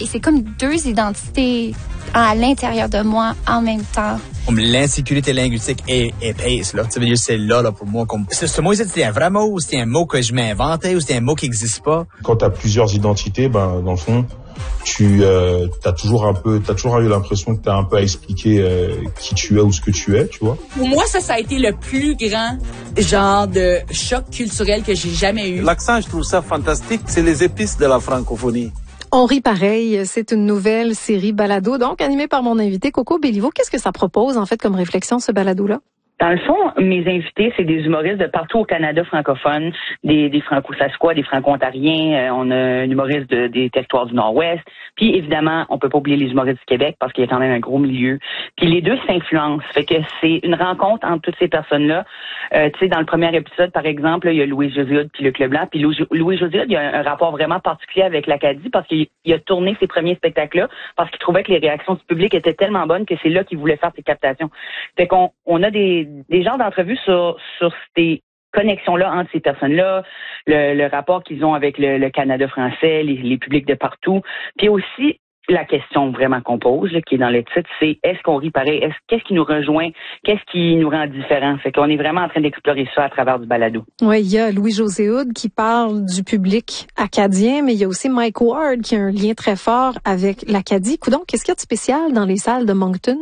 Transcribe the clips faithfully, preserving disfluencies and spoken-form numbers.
et c'est comme deux identités à l'intérieur de moi en même temps. Comme l'insécurité linguistique est épaisse, là. Tu veux dire, c'est là, là, pour moi. Comme, ce, ce mot, c'était un vrai mot ou c'était un mot que je m'inventais ou c'était un mot qui n'existe pas? Quand t'as plusieurs identités, ben, dans le fond, tu, euh, t'as toujours un peu, t'as toujours eu l'impression que t'as un peu à expliquer, euh, qui tu es ou ce que tu es, tu vois. Pour moi, ça, ça a été le plus grand genre de choc culturel que j'ai jamais eu. L'accent, je trouve ça fantastique. C'est les épices de la francophonie. On rit pareil, c'est une nouvelle série balado, donc animée par mon invité Coco Béliveau. Qu'est-ce que ça propose, en fait, comme réflexion, ce balado-là? Dans le fond, mes invités, c'est des humoristes de partout au Canada francophone, des, des franco-sasquois, des franco-ontariens, euh, on a un humoriste de, des territoires du Nord-Ouest, puis évidemment, on peut pas oublier les humoristes du Québec parce qu'il y a quand même un gros milieu. Puis les deux s'influencent, fait que c'est une rencontre entre toutes ces personnes-là. Euh, tu sais, dans le premier épisode, par exemple, là, il y a Louis-José Hood puis Luc Leblanc, puis Louis-José Hood, il y a un, un rapport vraiment particulier avec l'Acadie parce qu'il il a tourné ses premiers spectacles-là parce qu'il trouvait que les réactions du public étaient tellement bonnes que c'est là qu'il voulait faire ses captations. Fait qu'on on a des des genres d'entrevues sur sur ces connexions-là entre ces personnes-là, le, le rapport qu'ils ont avec le, le Canada français, les, les publics de partout, puis aussi la question vraiment qu'on pose, là, qui est dans le titre, c'est est-ce qu'on rit pareil, est-ce qu'est-ce qui nous rejoint, qu'est-ce qui nous rend différents. Fait qu'on est vraiment en train d'explorer ça à travers du balado. Oui, il y a Louis-José Hood qui parle du public acadien, mais il y a aussi Mike Ward qui a un lien très fort avec l'Acadie. Coudon, qu'est-ce qu'il y a de spécial dans les salles de Moncton?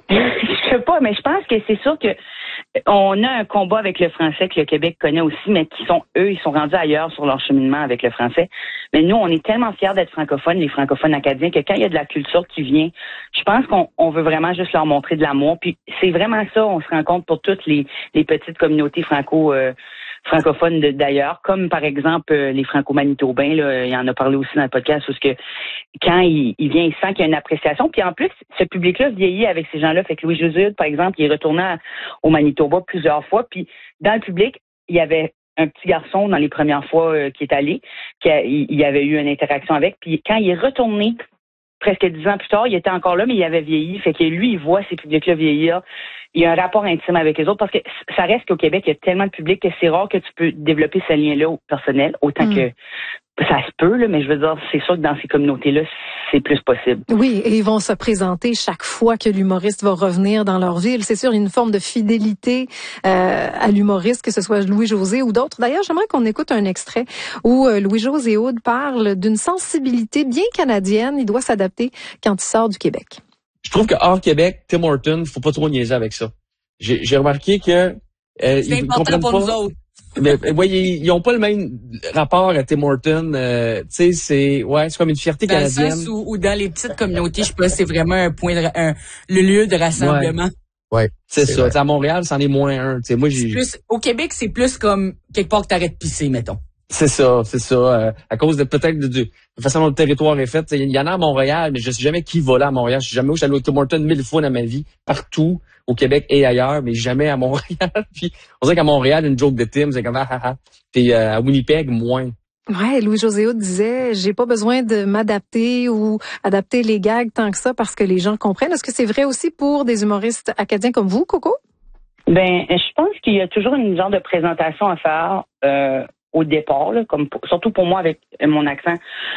Je sais pas, mais je pense que c'est sûr que on a un combat avec le français que le Québec connaît aussi, mais qui sont, eux, ils sont rendus ailleurs sur leur cheminement avec le français. Mais nous, on est tellement fiers d'être francophones, les francophones acadiens, que quand il y a de la culture qui vient, je pense qu'on on veut vraiment juste leur montrer de l'amour. Puis c'est vraiment ça, on se rend compte pour toutes les, les petites communautés franco euh, francophones de, d'ailleurs, comme par exemple euh, les franco-manitobains, là, il en a parlé aussi dans le podcast, parce que quand il, il vient, il sent qu'il y a une appréciation. Puis en plus, ce public-là vieillit avec ces gens-là. Fait que Louis-José Hood, par exemple, il est retourné à, au Manitoba plusieurs fois. Puis dans le public, il y avait un petit garçon dans les premières fois euh, qui est allé, qui a, il, il avait eu une interaction avec. Puis quand il est retourné, presque dix ans plus tard, il était encore là, mais il avait vieilli. Fait que lui, il voit ces publics-là vieillir. Il y a un rapport intime avec les autres parce que ça reste qu'au Québec, il y a tellement de public que c'est rare que tu peux développer ce lien-là au personnel, autant mm. que ça se peut, là, mais je veux dire, c'est sûr que dans ces communautés-là, c'est plus possible. Oui, et ils vont se présenter chaque fois que l'humoriste va revenir dans leur ville. C'est sûr, il y a une forme de fidélité euh, à l'humoriste, que ce soit Louis-José ou d'autres. D'ailleurs, j'aimerais qu'on écoute un extrait où euh, Louis-José Hood parle d'une sensibilité bien canadienne. Il doit s'adapter quand il sort du Québec. Je trouve que hors Québec, Tim Hortons, faut pas trop niaiser avec ça. J'ai, j'ai remarqué que euh, c'est ils important pour pas, nous autres. Mais ouais, ils, ils ont pas le même rapport à Tim Hortons. Euh, tu sais, c'est ouais, c'est comme une fierté dans canadienne. Dans le sens où, où dans les petites communautés, je pense, c'est vraiment un point, de, un, le lieu de rassemblement. Ouais, ouais c'est, c'est ça. T'sais, à Montréal, c'en est moins un. Tu sais, moi j'ai. Plus, au Québec, c'est plus comme quelque part que t'arrêtes de pisser, mettons. C'est ça, c'est ça. Euh, à cause de peut-être de, de, de la façon dont le territoire est fait. Il y en a à Montréal, mais je sais jamais qui va là à Montréal. Je suis jamais où j'allais au Tim Hortons mille fois dans ma vie, partout, au Québec et ailleurs, mais jamais à Montréal. Puis on dirait qu'à Montréal, une joke de Tim, c'est comme ah ah ah. Puis euh, à Winnipeg, moins. Ouais, Louis-José Hood disait, j'ai pas besoin de m'adapter ou adapter les gags tant que ça parce que les gens comprennent. Est-ce que c'est vrai aussi pour des humoristes acadiens comme vous, Coco? Ben, je pense qu'il y a toujours une genre de présentation à faire. Euh, au départ, là, comme pour, surtout pour moi avec mon accent.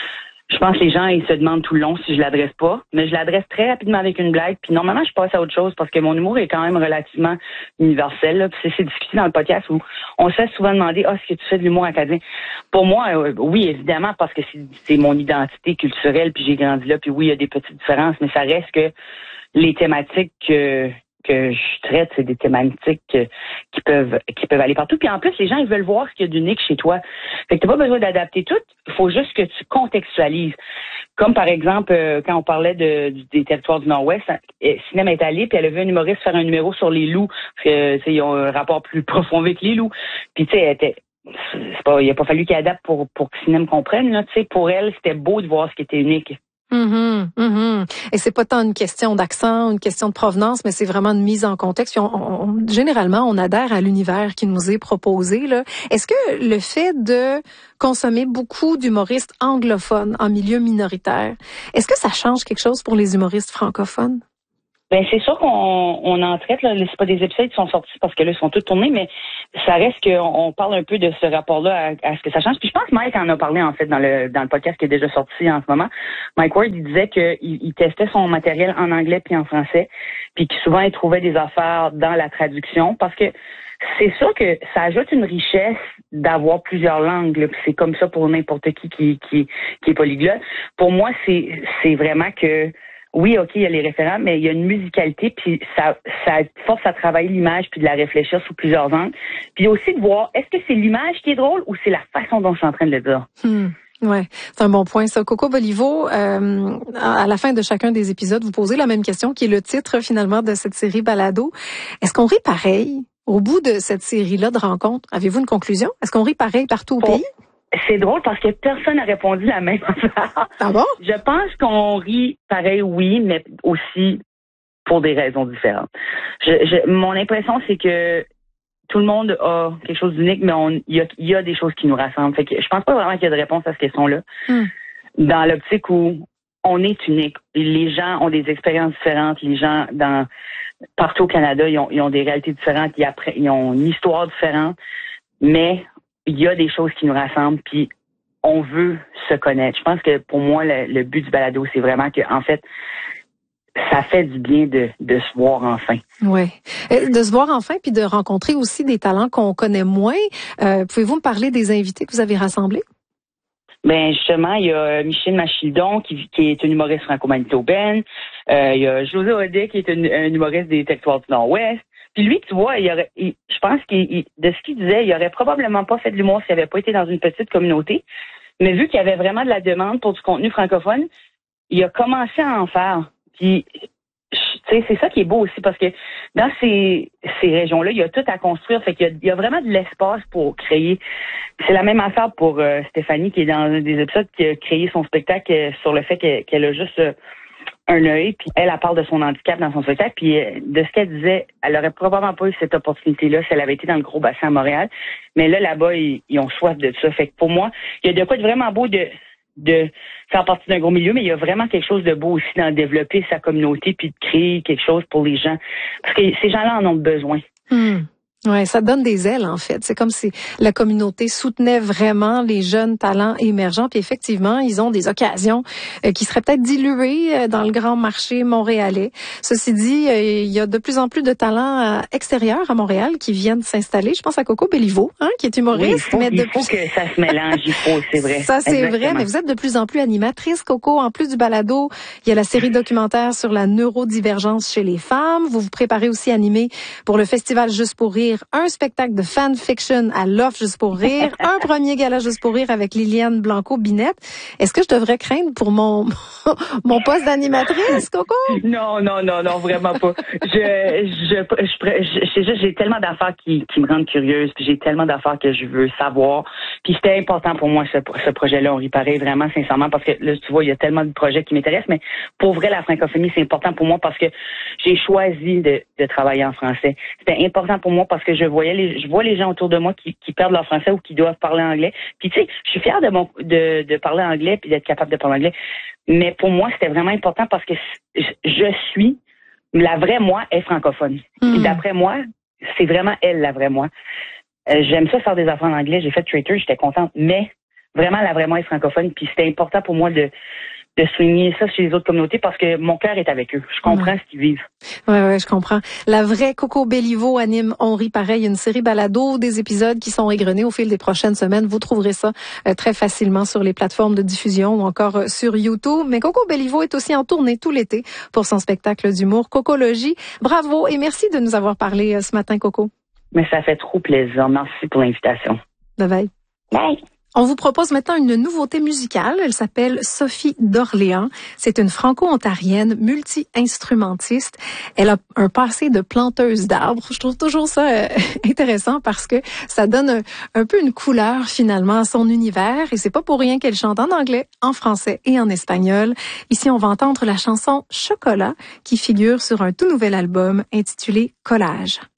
Je pense que les gens, ils se demandent tout le long si je l'adresse pas, mais je l'adresse très rapidement avec une blague, puis normalement, je passe à autre chose parce que mon humour est quand même relativement universel, là, puis c'est, c'est discuté dans le podcast où on se fait souvent demander « Ah, est-ce que tu fais de l'humour acadien? » Pour moi, euh, oui, évidemment, parce que c'est, c'est mon identité culturelle, puis j'ai grandi là, puis oui, il y a des petites différences, mais ça reste que les thématiques que... que je traite, c'est des thématiques que, qui peuvent qui peuvent aller partout. Puis en plus, les gens, ils veulent voir ce qu'il y a d'unique chez toi. Fait que t'as pas besoin d'adapter tout. Il faut juste que tu contextualises. Comme par exemple, euh, quand on parlait de, des territoires du Nord-Ouest, euh, Cinéma est allée, puis elle a vu un humoriste faire un numéro sur les loups. Parce que, tu sais, ils ont un rapport plus profond avec les loups. Puis tu sais, elle était... C'est pas, il a pas fallu qu'elle adapte pour, pour que Cinéma comprenne, là. Tu sais, pour elle, c'était beau de voir ce qui était unique. Mm-hmm, mm-hmm. Et c'est pas tant une question d'accent, une question de provenance, mais c'est vraiment une mise en contexte. Puis on, on, généralement, on adhère à l'univers qui nous est proposé, là. Est-ce que le fait de consommer beaucoup d'humoristes anglophones en milieu minoritaire, est-ce que ça change quelque chose pour les humoristes francophones? Ben c'est sûr qu'on on en traite, là. C'est pas des épisodes qui sont sortis parce que là, ils sont tous tournés, mais ça reste qu'on on parle un peu de ce rapport-là à, à ce que ça change. Puis je pense que Mike en a parlé, en fait, dans le dans le podcast qui est déjà sorti en ce moment. Mike Ward, il disait qu'il il testait son matériel en anglais puis en français, puis que souvent, il trouvait des affaires dans la traduction parce que c'est sûr que ça ajoute une richesse d'avoir plusieurs langues, là. Puis c'est comme ça pour n'importe qui qui, qui, qui est polyglotte. Pour moi, c'est c'est vraiment que oui, OK, il y a les référents, mais il y a une musicalité, puis ça, ça force à travailler l'image, puis de la réfléchir sous plusieurs angles. Puis aussi de voir, est-ce que c'est l'image qui est drôle ou c'est la façon dont je suis en train de le dire? Hmm. Ouais, c'est un bon point, ça. Coco Bolivo, euh, à la fin de chacun des épisodes, vous posez la même question, qui est le titre, finalement, de cette série Balado. Est-ce qu'on rit pareil au bout de cette série-là de rencontres? Avez-vous une conclusion? Est-ce qu'on rit pareil partout au bon. pays? C'est drôle parce que personne n'a répondu la même affaire. Ah bon? Je pense qu'on rit pareil, oui, mais aussi pour des raisons différentes. Je, je, mon impression, c'est que tout le monde a quelque chose d'unique, mais on, il y a, il y a des choses qui nous rassemblent. Fait que je pense pas vraiment qu'il y a de réponse à cette question-là. Mm. Dans l'optique où on est unique. Les gens ont des expériences différentes. Les gens dans partout au Canada, ils ont, ils ont des réalités différentes. Ils, apprennent, ils ont une histoire différente. Mais il y a des choses qui nous rassemblent, puis on veut se connaître. Je pense que pour moi, le, le but du balado, c'est vraiment que, en fait, ça fait du bien de, de se voir enfin. Oui, de se voir enfin, puis de rencontrer aussi des talents qu'on connaît moins. Euh, pouvez-vous me parler des invités que vous avez rassemblés? Ben justement, il y a Michel Machildon qui, qui est une humoriste franco-manitobaine. Euh, il y a José Audet qui est une, un humoriste des Territoires du Nord-Ouest. Puis lui, tu vois, il aurait, il, je pense qu'il, de ce qu'il disait, il aurait probablement pas fait de l'humour s'il n'avait pas été dans une petite communauté. Mais vu qu'il y avait vraiment de la demande pour du contenu francophone, il a commencé à en faire. Puis, tu sais, c'est ça qui est beau aussi parce que dans ces, ces régions-là, il y a tout à construire. Fait qu'il y a, il y a vraiment de l'espace pour créer. C'est la même affaire pour euh, Stéphanie qui est dans un des épisodes qui a créé son spectacle euh, sur le fait qu'elle, qu'elle a juste euh, un œil, puis elle, elle parle de son handicap dans son spectacle, puis euh, de ce qu'elle disait, elle aurait probablement pas eu cette opportunité-là si elle avait été dans le gros bassin à Montréal. Mais là, là-bas, ils, ils ont soif de ça. Fait que pour moi, il y a de quoi de vraiment beau de de faire partie d'un gros milieu, mais il y a vraiment quelque chose de beau aussi dans développer sa communauté puis de créer quelque chose pour les gens. Parce que ces gens-là en ont besoin. Hmm. Ouais, ça donne des ailes, en fait. C'est comme si la communauté soutenait vraiment les jeunes talents émergents. Puis effectivement, ils ont des occasions euh, qui seraient peut-être diluées euh, dans le grand marché montréalais. Ceci dit, euh, il y a de plus en plus de talents euh, extérieurs à Montréal qui viennent s'installer. Je pense à Coco Belliveau, hein, qui est humoriste. Oui, il faut, mais il depuis... faut que ça se mélange, il faut, c'est vrai. Ça, c'est Exactement. vrai, mais vous êtes de plus en plus animatrice, Coco. En plus du balado, il y a la série documentaire sur la neurodivergence chez les femmes. Vous vous préparez aussi à animer pour le festival Juste pour rire un spectacle de fanfiction à l'Offre Juste pour rire, un premier gala Juste pour rire avec Liliane Blanco-Binette. Est-ce que je devrais craindre pour mon mon poste d'animatrice, Coco? Non, non, non, non, vraiment pas. Je, je, je, je, je, je j'ai tellement d'affaires qui, qui me rendent curieuse, puis j'ai tellement d'affaires que je veux savoir. Puis c'était important pour moi, ce, ce projet-là. On y paraît vraiment sincèrement parce que là, tu vois, il y a tellement de projets qui m'intéressent, mais pour vrai, la francophonie, c'est important pour moi parce que j'ai choisi de, de travailler en français. C'était important pour moi parce que je voyais les, je vois les gens autour de moi qui, qui perdent leur français ou qui doivent parler anglais. Puis tu sais, je suis fière de mon, de, de parler anglais puis d'être capable de parler anglais. Mais pour moi, c'était vraiment important parce que je, je suis, la vraie moi est francophone. Mmh. Et d'après moi, c'est vraiment elle, la vraie moi. Euh, j'aime ça faire des affaires en anglais. J'ai fait Twitter, j'étais contente. Mais vraiment, la vraie moi est francophone. Puis c'était important pour moi de, de souligner ça chez les autres communautés parce que mon cœur est avec eux. Je comprends ouais. ce qu'ils vivent. Oui, oui, je comprends. La vraie Coco Belliveau anime On rit pareil, une série balado, des épisodes qui sont égrenés au fil des prochaines semaines. Vous trouverez ça euh, très facilement sur les plateformes de diffusion ou encore euh, sur YouTube. Mais Coco Belliveau est aussi en tournée tout l'été pour son spectacle d'humour Cocologie. Bravo et merci de nous avoir parlé euh, ce matin, Coco. Mais ça fait trop plaisir. Merci pour l'invitation. Bye bye. Bye. On vous propose maintenant une nouveauté musicale. Elle s'appelle Sophie d'Orléans. C'est une franco-ontarienne multi-instrumentiste. Elle a un passé de planteuse d'arbres. Je trouve toujours ça euh, intéressant parce que ça donne un, un peu une couleur finalement à son univers. Et c'est pas pour rien qu'elle chante en anglais, en français et en espagnol. Ici, on va entendre la chanson Chocolat qui figure sur un tout nouvel album intitulé Collage.